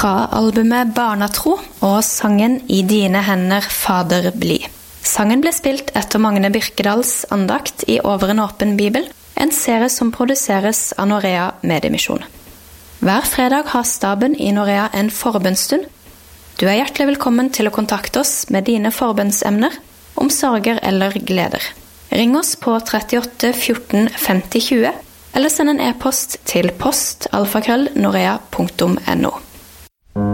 Fra albumet Barnatro og sangen I dine hender, Fader bli. Sangen ble spilt etter Magne Birkedals andakt I Over en åpen bibel, en serie som produseres av Norea Mediemisjon. Hver fredag har staben I Norea en forbønnsstund. Du hjertelig velkommen til å kontakte oss med dine forbønnsemner om sorger eller gleder. Ring oss på 38 14 50 20 eller send en e-post til post@norea.no.